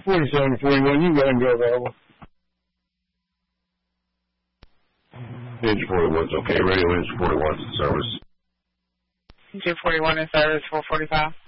4741, you go ahead and go available. Engine 41's okay. Radio engine 41's in service. Engine 41 in service, 445.